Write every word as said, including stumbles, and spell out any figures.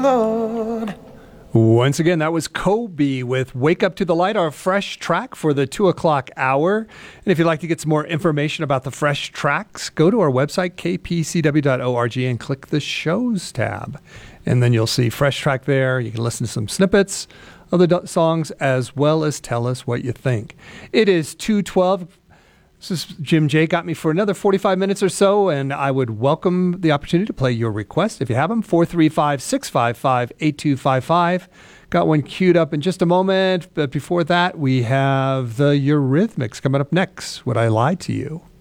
Lord. Once again, that was Kobe with Wake Up to the Light, our fresh track for the two o'clock hour. And if you'd like to get some more information about the fresh tracks, go to our website, k p c w dot org, and click the shows tab. And then you'll see fresh track there. You can listen to some snippets of the do- songs as well as tell us what you think. It is two twelve. This is Jim J. Got me for another forty-five minutes or so, and I would welcome the opportunity to play your request if you have them. four three five, six five five, eight two five five. Got one queued up in just a moment, but before that, we have the Eurythmics coming up next. Would I Lie to You?